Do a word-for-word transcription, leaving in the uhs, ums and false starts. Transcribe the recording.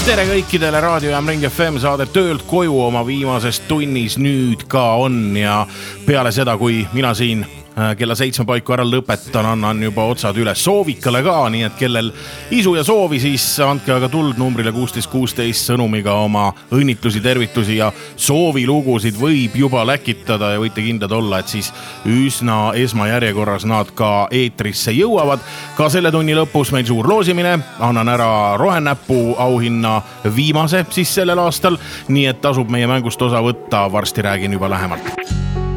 tere kõikidele Raadio Jam Ring F M saade Töölt koju oma viimases tunnis nüüd ka on ja peale seda, kui mina siin kella seitsme paiku ära lõpetan, annan juba otsad üle soovikale ka, nii et kellel isu ja soovi, siis andke aga tuld numbrile kuusteist kuusteist sõnumiga oma õnnitlusi, tervitusi ja soovilugusid võib juba läkitada ja võite kindlad olla, et siis üsna esmajärjekorras nad ka eetrisse jõuavad. Ka selle tunni lõpus meil suur loosimine, annan ära rohenäppu auhinna viimase siis sellel aastal, nii et tasub meie mängust osa võtta, varsti räägin juba lähemalt.